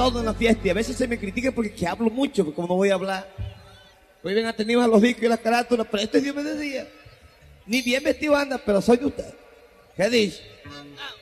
todo en la fiesta y a veces se me critica porque que hablo mucho, porque como no voy a hablar. Hoy ven atendidos a los discos y las carátulas, pero este es Dios me decía. Ni bien vestido anda, pero soy de usted. ¿Qué dice?